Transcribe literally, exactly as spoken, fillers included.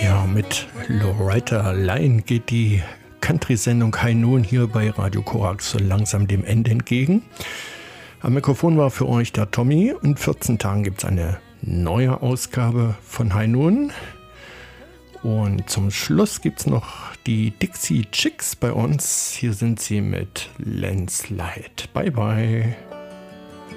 Ja, mit Loretta Lynn geht die Country-Sendung High Noon hier bei Radio Korax so langsam dem Ende entgegen. Am Mikrofon war für euch der Tommy. In vierzehn Tagen gibt es eine neue Ausgabe von High Noon. Und zum Schluss gibt es noch die Dixie Chicks bei uns. Hier sind sie mit Landslide. Bye, bye.